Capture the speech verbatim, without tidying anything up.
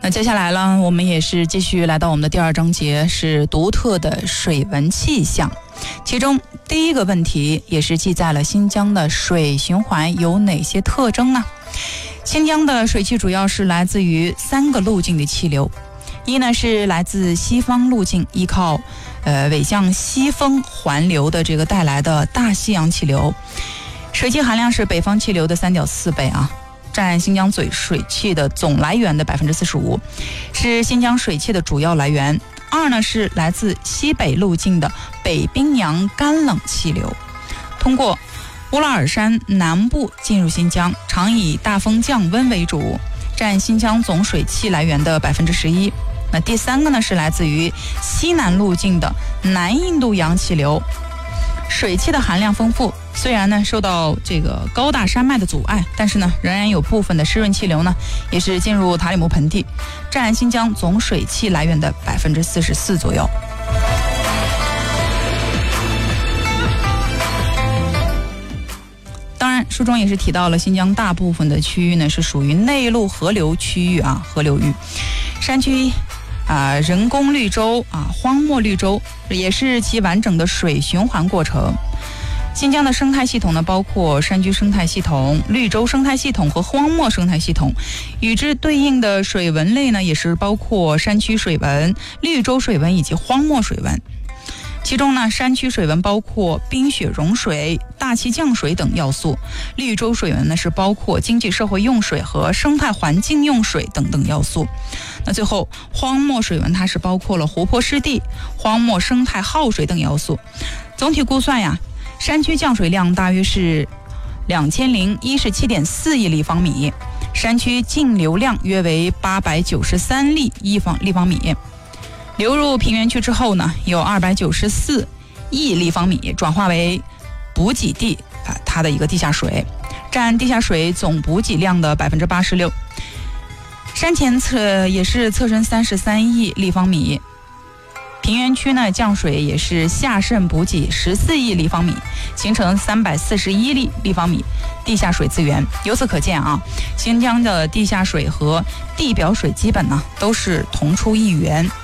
那接下来呢，我们也是继续来到我们的第二章节，是独特的水文气象。其中第一个问题也是记载了新疆的水循环有哪些特征呢？新疆的水汽主要是来自于三个路径的气流，一呢是来自西方路径，依靠呃尾向西风环流的这个带来的大西洋气流，水汽含量是北方气流的 三点四 倍啊。占新疆水水汽的总来源的 百分之四十五， 是新疆水汽的主要来源。二呢是来自西北路径的北冰洋干冷气流，通过乌拉尔山南部进入新疆，常以大风降温为主，占新疆总水汽来源的 百分之十一。 那第三个呢是来自于西南路径的南印度洋气流，水汽的含量丰富，虽然呢受到这个高大山脉的阻碍，但是呢仍然有部分的湿润气流呢也是进入塔里木盆地，占新疆总水汽来源的 百分之四十四 左右。当然书中也是提到了新疆大部分的区域呢是属于内陆河流区域啊，河流域山区啊，人工绿洲啊，荒漠绿洲也是其完整的水循环过程。新疆的生态系统呢，包括山区生态系统、绿洲生态系统和荒漠生态系统。与之对应的水文类呢，也是包括山区水文、绿洲水文以及荒漠水文。其中呢，山区水文包括冰雪融水、大气降水等要素；绿洲水文呢是包括经济社会用水和生态环境用水等等要素。那最后，荒漠水文它是包括了湖泊湿地、荒漠生态耗水等要素。总体估算呀，山区降水量大约是两千零一十七点四亿立方米，山区净流量约为八百九十三立一方立方米。流入平原区之后呢，有二百九十四亿立方米转化为补给地啊，它的一个地下水，占地下水总补给量的 百分之八十六。山前侧也是侧深三十三亿立方米，平原区呢降水也是下渗补给十四亿立方米，形成三百四十一立立方米地下水资源。由此可见啊，新疆的地下水和地表水基本呢都是同出一源。